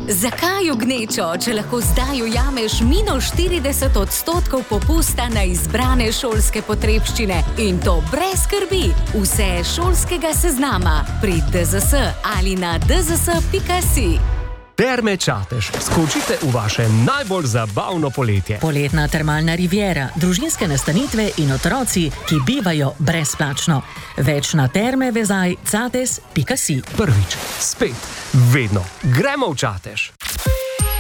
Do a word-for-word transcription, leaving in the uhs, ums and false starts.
Zakaj v gnečo, če lahko zdaj ujameš minus štirideset odstotkov popusta na izbrane šolske potrebščine in to brez skrbi? Vse šolskega seznama pri D Z S ali na d z s pika si. Terme Čatež. Skočite v vaše najbolj zabavno poletje. Poletna termalna riviera, družinske nastanitve in otroci, ki bivajo brezplačno. Več na terme vezaj cates pika si. Prvič, spet, vedno. Gremo v Čatež.